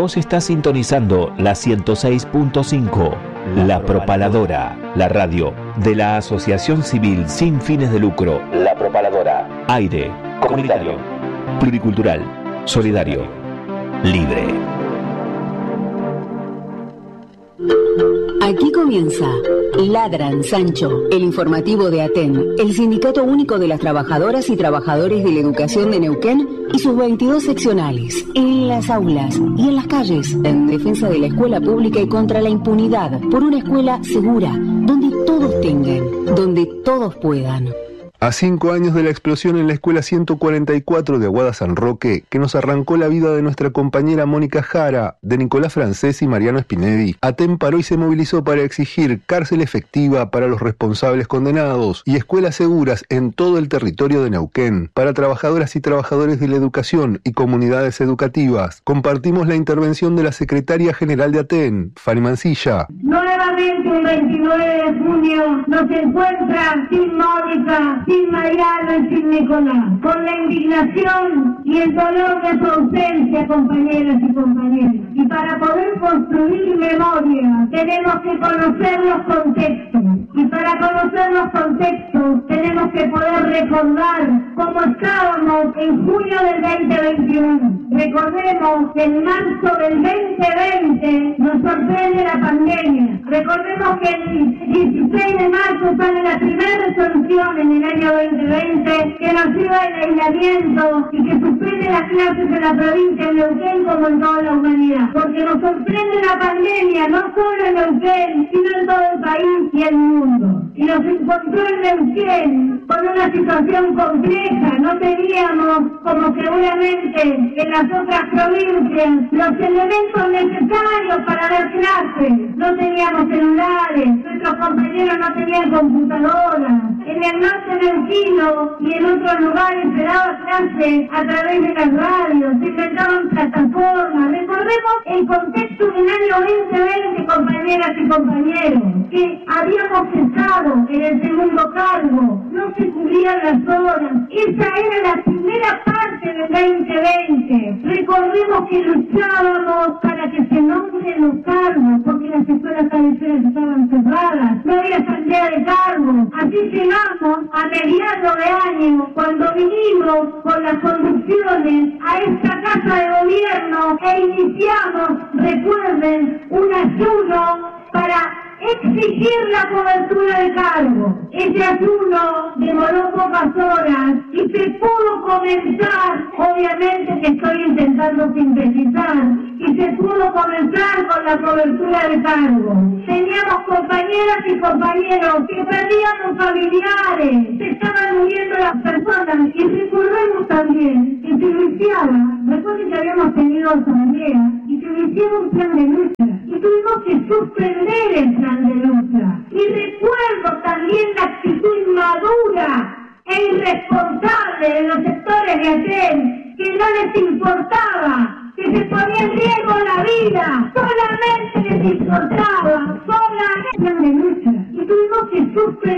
Vos estás sintonizando la 106.5, La Propaladora, la radio de la Asociación Civil Sin Fines de Lucro. La Propaladora. Aire, comunitario, pluricultural, solidario, libre. Aquí comienza Ladran Sancho, el informativo de ATEN, el Sindicato Único de las Trabajadoras y Trabajadores de la Educación de Neuquén y sus 22 seccionales, en las aulas y en las calles, en defensa de la escuela pública y contra la impunidad, por una escuela segura, donde todos tengan, donde todos puedan. A 5 años de la explosión en la escuela 144 de Aguada San Roque, que nos arrancó la vida de nuestra compañera Mónica Jara, de Nicolás Francés y Mariano Spinelli, ATEN paró y se movilizó para exigir cárcel efectiva para los responsables condenados y escuelas seguras en todo el territorio de Neuquén, para trabajadoras y trabajadores de la educación y comunidades educativas. Compartimos la intervención de la secretaria general de ATEN, Fanny Mancilla. Nuevamente el 29 de junio nos encuentra sin Mónica, sin Mariano y sin Nicolás, con la indignación y el dolor de su ausencia, compañeras y compañeros. Y para poder construir memoria, tenemos que conocer los contextos. Y para conocer los contextos, tenemos que poder recordar cómo estábamos en junio del 2021. Recordemos que en marzo del 2020 nos sorprende la pandemia. Recordemos que el 16 de marzo sale la primera resolución en el año 2020 que nos lleva al aislamiento y que suspende las clases en la provincia de Neuquén como en toda la humanidad. Porque nos sorprende la pandemia, no solo en Neuquén, sino en todo el país y el mundo. Y nos encontró en Neuquén con una situación compleja. No teníamos, como seguramente en las otras provincias, los elementos necesarios para dar clases. No teníamos celulares, nuestros compañeros no tenían computadoras. En el norte neuquino y en otros lugares se daba clase a través de las radios, se inventaban plataformas. Recordemos el contexto del año 2020, compañeras y compañeros, que habíamos cesado en el segundo cargo, no se cubrían las horas. Esa era la primera parte del 2020. Recordemos que luchábamos para que se nombren los cargos, porque las escuelas tradicionales estaban cerradas, no había salida de cargos. Así llegamos a mediados de año, cuando vinimos con las conducciones a esta casa de gobierno e iniciamos, recuerden, un ayuno para exigir la cobertura de cargo. Ese ayuno demoró pocas horas y se pudo comenzar, obviamente que estoy intentando sintetizar, y se pudo comenzar con la cobertura de cargo. Teníamos compañeras y compañeros que perdían sus familiares, se estaban muriendo las personas, y recordemos también que se iniciaba, recuerden que habíamos tenido asamblea, y se iniciaba un plan de lucha, y tuvimos que suspender el plan de lucha. Y recuerdo también la actitud inmadura e irresponsable de los sectores de ATEN, que no les importaba, que se ponía en riesgo la vida, solamente les importaba, solamente de lucha. Y tuvimos que suspender